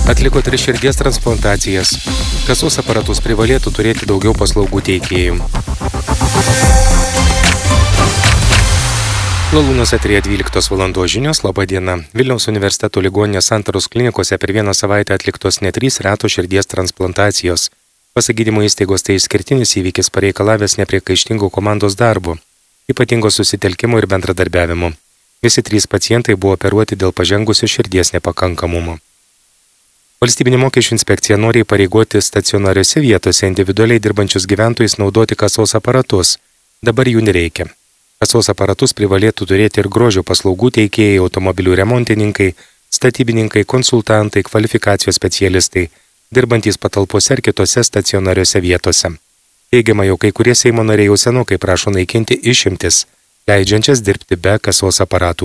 Atliko 3 širdies transplantacijas. Kasos aparatus privalėtų turėti daugiau paslaugų teikėjų. Lalūnos eteryje 12 val. Žinios. Labą dieną. Vilniaus universiteto ligoninės Santaros klinikose per vieną savaitę atliktos net 3 reto širdies transplantacijos. Pasak gydymo įstaigos tai išskirtinis įvykis pareikalavęs nepriekaištingo komandos darbo, ypatingo susitelkimo ir bendradarbiavimo. Visi 3 pacientai buvo operuoti dėl pažengusio širdies nepakankamumo. Valstybinė mokesčių inspekcija nori įpareigoti stacionariose vietose individualiai dirbančius gyventojus naudoti kasos aparatus. Dabar jų nereikia. Kasos aparatus privalėtų turėti ir grožio paslaugų teikėjai, automobilių remontininkai, statybininkai, konsultantai, kvalifikacijos specialistai, dirbantys patalpose ir kitose stacionariose vietose. Teigiama, jog kai kurie Seimo nariai jau senokai prašo naikinti išimtis, leidžiančias dirbti be kasos aparatų.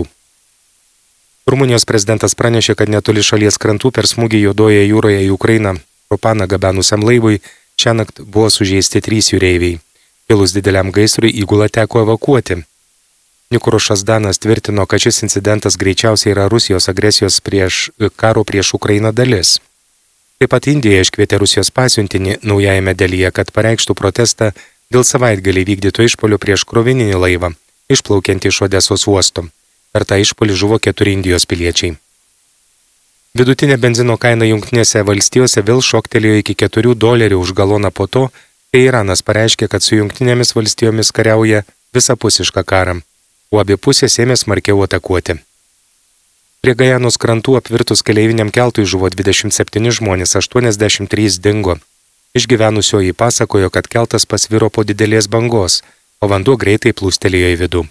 Rumunijos prezidentas pranešė, kad netoli šalies krantų per smūgį Juodojoje jūroje į Ukrainą propaną gabenusiam laivui šiąnakt buvo sužeisti 3 jūreiviai. Kilus dideliam gaisrui įgulą teko evakuoti. Nikurošas Danas tvirtino, kad šis incidentas greičiausiai yra Rusijos agresijos karo prieš Ukrainą dalis. Taip pat Indija iškvietė Rusijos pasiuntinį naujajame Delyje, kad pareikštų protestą dėl savaitgalį vykdyto išpuolio prieš krovininį laivą, išplaukiantį iš Odesos uosto. Per tą išpuolį žuvo 4 Indijos piliečiai. Vidutinė benzino kaina Jungtinėse valstijose vėl šoktelėjo iki $4 už galoną po to, kai Iranas pareiškė, kad su Jungtinėmis valstijomis kariauja visapusišką karą, o abi pusės ėmė smarkiau atakuoti. Prie Gajanos krantų apvirtus keleiviniam keltui žuvo 27 žmonės, 83 dingo. Išgyvenusioji pasakojo, kad keltas pasviro po didelės bangos, o vanduo greitai plūstelėjo į vidų.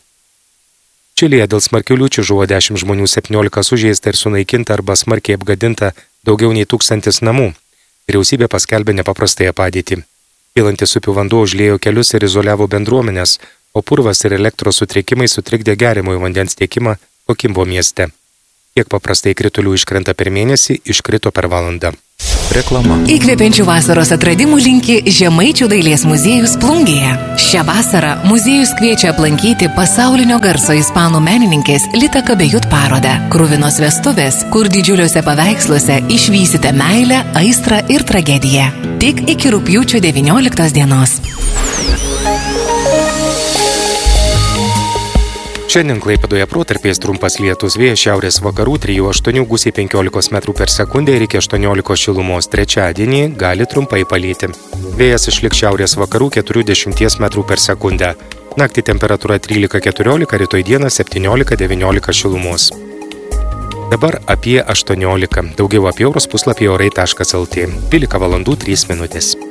Čilėje dėl smarkių liūčių žuvo 10 žmonių, 17 sužeista ir sunaikinta arba smarkiai apgadinta daugiau nei 1000 namų. Vyriausybė paskelbė nepaprastąją padėtį. Kylantis upių vanduo užliejo kelius ir izoliavo bendruomenės, o purvas ir elektros sutrikimai sutrikdė geriamojo vandens tiekimą Kokimbo mieste. Kiek paprastai kritulių iškrenta per mėnesį, iškrito per valandą. Reklama. Įkvepiančių vasaros atradimų linki Žemaičių dailės muziejus Plungėje. Šią vasarą muziejus kviečia aplankyti pasaulinio garso ispanų menininkės Lita Kabejut parodą. Kruvinos vestuvės, kur didžiuliuose paveiksluose išvysite meilę, aistrą ir tragediją. Tik iki rugpjūčio 19 dienos. Šiandien Klaipėdoje protarpiais trumpas lietus, vėjas šiaurės vakarų 3–8 gūsiai 15 m/s ir iki 18 šilumos. Trečiadienį gali trumpai palyti. Vėjas išliks šiaurės vakarų 40 m/s. Naktį temperatūra 13–14, rytoj dieną 17–19 šilumos. Dabar apie 18. Daugiau apie orus puslapyje orai.lt. 12 val. 3 minutės.